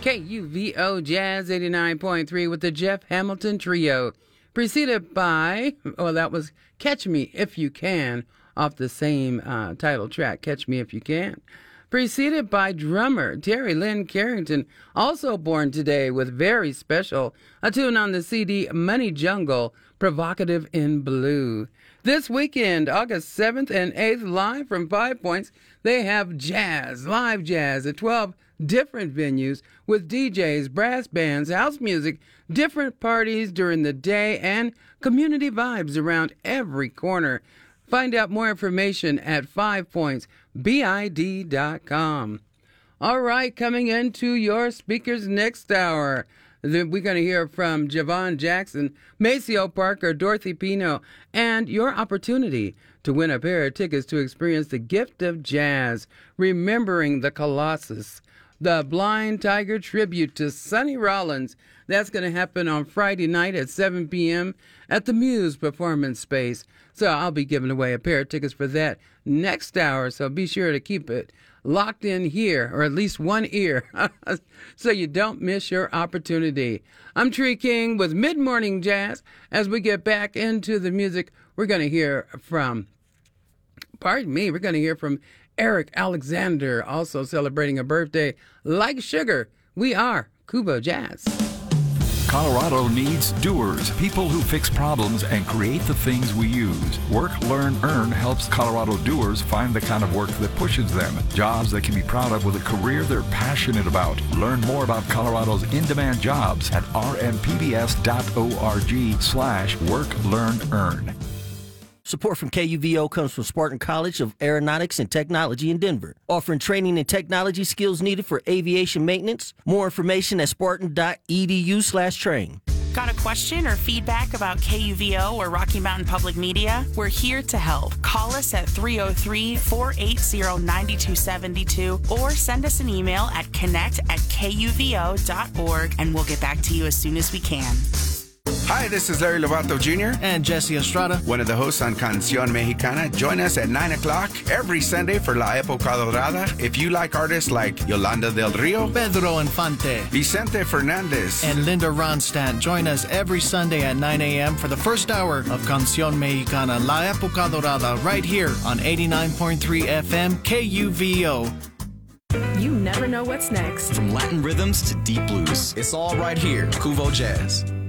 KUVO Jazz 89.3 with the Jeff Hamilton Trio. Preceded by, that was Catch Me If You Can off the same title track, Catch Me If You Can. Preceded by drummer Terry Lynn Carrington, also born today with very special, a tune on the CD Money Jungle, Provocative in Blue. This weekend, August 7th and 8th, live from 5 Points, they have jazz, live jazz at 12 different venues with DJs, brass bands, house music, different parties during the day, and community vibes around every corner. Find out more information at 5pointsbid.com. All right, coming into your speakers next hour, we're going to hear from Javon Jackson, Maceo Parker, Dorothy Pino, and your opportunity to win a pair of tickets to experience the gift of jazz, remembering the Colossus, the Blind Tiger tribute to Sonny Rollins. That's going to happen on Friday night at 7 p.m. at the Muse Performance Space. So I'll be giving away a pair of tickets for that next hour, so be sure to keep it locked in here, or at least one ear, so you don't miss your opportunity. I'm Tree King with Mid-Morning Jazz. As we get back into the music, we're going to hear from Eric Alexander, also celebrating a birthday. Like sugar, we are Kubo Jazz. Colorado needs doers, people who fix problems and create the things we use. Work, Learn, Earn helps Colorado doers find the kind of work that pushes them. Jobs they can be proud of with a career they're passionate about. Learn more about Colorado's in-demand jobs at rmpbs.org/work, learn, earn. Support from KUVO comes from Spartan College of Aeronautics and Technology in Denver, offering training and technology skills needed for aviation maintenance. More information at spartan.edu/train. Got a question or feedback about KUVO or Rocky Mountain Public Media? We're here to help. Call us at 303-480-9272 or send us an email at connect@kuvo.org and we'll get back to you as soon as we can. Hi, this is Larry Lovato Jr. and Jesse Estrada, one of the hosts on Canción Mexicana. Join us at 9 o'clock every Sunday for La Época Dorada. If you like artists like Yolanda del Rio, Pedro Infante, Vicente Fernandez, and Linda Ronstadt, join us every Sunday at 9 a.m. for the first hour of Canción Mexicana, La Época Dorada, right here on 89.3 FM KUVO. You never know what's next. From Latin rhythms to deep blues, it's all right here, Kuvo Jazz.